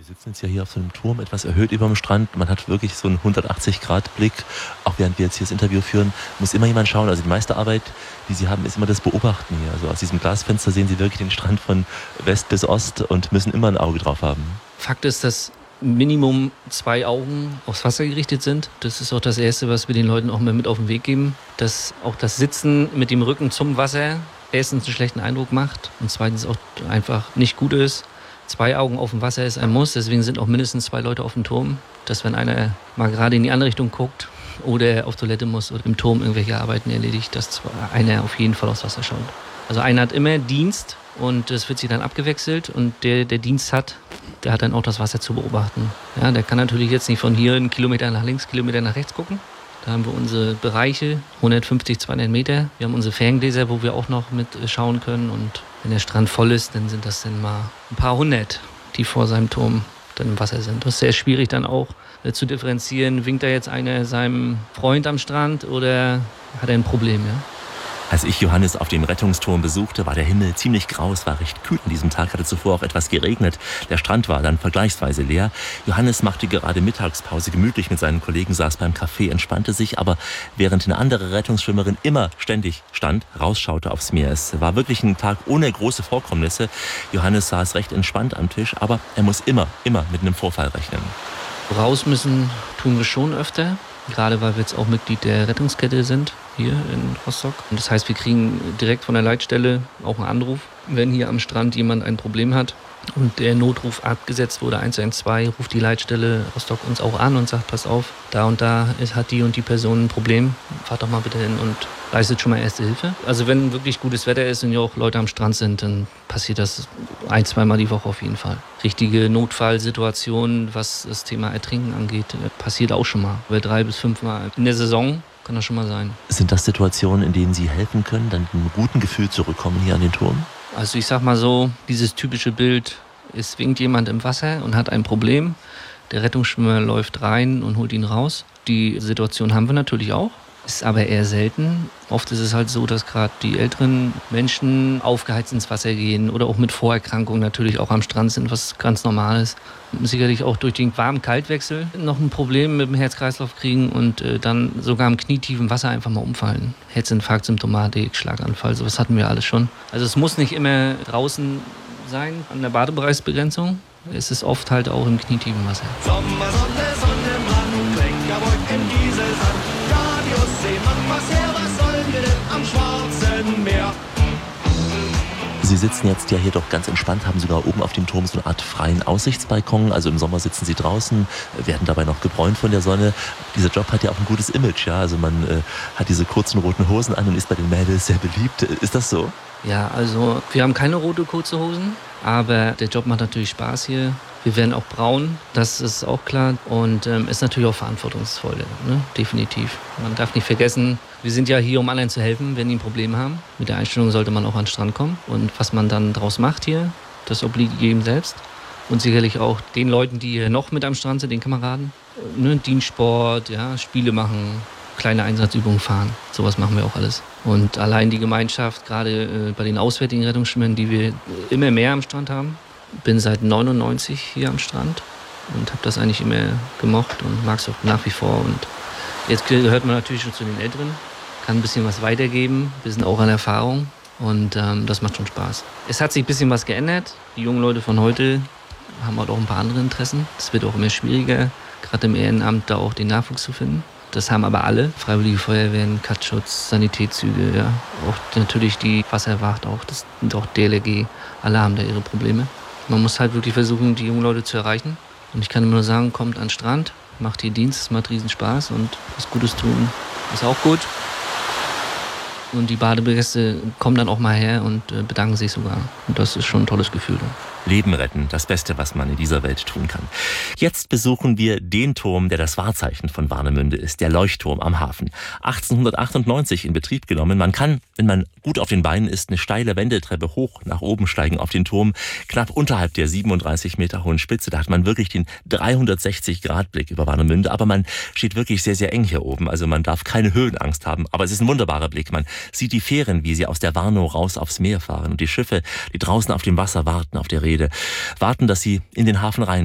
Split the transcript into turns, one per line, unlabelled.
sitzen jetzt ja hier auf so einem Turm, etwas erhöht über dem Strand. Man hat wirklich so einen 180-Grad-Blick. Auch während wir jetzt hier das Interview führen, muss immer jemand schauen. Also die meiste Arbeit, die Sie haben, ist immer das Beobachten hier. Also aus diesem Glasfenster sehen Sie wirklich den Strand von West bis Ost und müssen immer ein Auge drauf haben.
Fakt ist, dass Minimum 2 Augen aufs Wasser gerichtet sind. Das ist auch das Erste, was wir den Leuten auch mal mit auf den Weg geben. Dass auch das Sitzen mit dem Rücken zum Wasser erstens einen schlechten Eindruck macht und zweitens auch einfach nicht gut ist. 2 Augen auf dem Wasser ist ein Muss, deswegen sind auch mindestens 2 Leute auf dem Turm. Dass wenn einer mal gerade in die andere Richtung guckt oder auf Toilette muss oder im Turm irgendwelche Arbeiten erledigt, dass einer auf jeden Fall aufs Wasser schaut. Also einer hat immer Dienst und es wird sich dann abgewechselt und der Dienst hat, der hat dann auch das Wasser zu beobachten. Ja, der kann natürlich jetzt nicht von hier einen Kilometer nach links, Kilometer nach rechts gucken. Da haben wir unsere Bereiche, 150, 200 Meter. Wir haben unsere Ferngläser, wo wir auch noch mit schauen können. Und wenn der Strand voll ist, dann sind das dann mal ein paar hundert, die vor seinem Turm dann im Wasser sind. Das ist sehr schwierig dann auch zu differenzieren. Winkt da jetzt einer seinem Freund am Strand oder hat er ein Problem, ja?
Als ich Johannes auf dem Rettungsturm besuchte, war der Himmel ziemlich grau. Es war recht kühl an diesem Tag, hatte zuvor auch etwas geregnet. Der Strand war dann vergleichsweise leer. Johannes machte gerade Mittagspause gemütlich mit seinen Kollegen, saß beim Café, entspannte sich. Aber während eine andere Rettungsschwimmerin immer ständig stand, rausschaute aufs Meer. Es war wirklich ein Tag ohne große Vorkommnisse. Johannes saß recht entspannt am Tisch, aber er muss immer mit einem Vorfall rechnen.
Raus müssen tun wir schon öfter. Gerade weil wir jetzt auch Mitglied der Rettungskette sind, hier in Rostock. Und das heißt, wir kriegen direkt von der Leitstelle auch einen Anruf, wenn hier am Strand jemand ein Problem hat und der Notruf abgesetzt wurde, 112, ruft die Leitstelle Rostock uns auch an und sagt, pass auf, da und da hat die und die Person ein Problem, fahrt doch mal bitte hin und leistet schon mal erste Hilfe. Also wenn wirklich gutes Wetter ist und ja auch Leute am Strand sind, dann passiert das 1-2 Mal die Woche auf jeden Fall. Richtige Notfallsituationen, was das Thema Ertrinken angeht, passiert auch schon mal. 3 bis 5 Mal in der Saison kann das schon mal sein.
Sind das Situationen, in denen Sie helfen können, dann mit einem guten Gefühl zurückkommen hier an den Turm?
Also ich sag mal so, dieses typische Bild, es winkt jemand im Wasser und hat ein Problem. Der Rettungsschwimmer läuft rein und holt ihn raus. Die Situation haben wir natürlich auch, ist aber eher selten. Oft ist es halt so, dass gerade die älteren Menschen aufgeheizt ins Wasser gehen oder auch mit Vorerkrankungen natürlich auch am Strand sind, was ganz normal ist. Sicherlich auch durch den Warm-Kalt-Wechsel noch ein Problem mit dem Herz-Kreislauf kriegen und dann sogar im knietiefen Wasser einfach mal umfallen. Herzinfarkt, Symptomatik, Schlaganfall, sowas hatten wir alles schon. Also es muss nicht immer draußen sein an der Badebereichsbegrenzung. Es ist oft halt auch im knietiefen Wasser.
Sommer, Sonne im Land, Lenker beugt im Dieselsand. Ja, die Ostsee macht was her, was sollen wir denn am Schwarzen Meer?
Sie sitzen jetzt ja hier doch ganz entspannt, haben sogar oben auf dem Turm so eine Art freien Aussichtsbalkon. Also im Sommer sitzen Sie draußen, werden dabei noch gebräunt von der Sonne. Dieser Job hat ja auch ein gutes Image, ja. Also man hat diese kurzen roten Hosen an und ist bei den Mädels sehr beliebt. Ist das so?
Ja, also wir haben keine rote kurze Hosen, aber der Job macht natürlich Spaß hier. Wir werden auch braun, das ist auch klar und ist natürlich auch verantwortungsvoll, ne? Definitiv. Man darf nicht vergessen, wir sind ja hier, um anderen zu helfen, wenn die ein Problem haben. Mit der Einstellung sollte man auch an den Strand kommen und was man dann draus macht hier, das obliegt jedem selbst. Und sicherlich auch den Leuten, die hier noch mit am Strand sind, den Kameraden. Ne? Dienstsport, ja, Spiele machen, kleine Einsatzübungen fahren. Sowas machen wir auch alles. Und allein die Gemeinschaft, gerade bei den auswärtigen Rettungsschwimmern, die wir immer mehr am Strand haben. Bin seit 99 hier am Strand und habe das eigentlich immer gemocht und mag es auch nach wie vor. Und jetzt gehört man natürlich schon zu den Älteren, kann ein bisschen was weitergeben, ein bisschen auch an Erfahrung und das macht schon Spaß. Es hat sich ein bisschen was geändert. Die jungen Leute von heute haben halt auch ein paar andere Interessen. Es wird auch immer schwieriger, gerade im Ehrenamt da auch den Nachwuchs zu finden. Das haben aber alle. Freiwillige Feuerwehren, Katschutz, Sanitätszüge, ja. Auch natürlich die Wasserwacht, auch das und auch DLRG. Alle haben da ihre Probleme. Man muss halt wirklich versuchen, die jungen Leute zu erreichen. Und ich kann immer nur sagen, kommt an den Strand, macht hier Dienst, es macht riesen Spaß und was Gutes tun ist auch gut. Und die Badegäste kommen dann auch mal her und bedanken sich sogar. Und das ist schon ein tolles Gefühl.
Leben retten, das Beste, was man in dieser Welt tun kann. Jetzt besuchen wir den Turm, der das Wahrzeichen von Warnemünde ist, der Leuchtturm am Hafen. 1898 in Betrieb genommen. Man kann, wenn man gut auf den Beinen ist, eine steile Wendeltreppe hoch nach oben steigen auf den Turm, knapp unterhalb der 37 Meter hohen Spitze. Da hat man wirklich den 360-Grad-Blick über Warnemünde, aber man steht wirklich sehr, sehr eng hier oben. Also man darf keine Höhenangst haben, aber es ist ein wunderbarer Blick. Man sieht die Fähren, wie sie aus der Warnow raus aufs Meer fahren und die Schiffe, die draußen auf dem Wasser warten, auf der Reede, warten, dass sie in den Hafen rein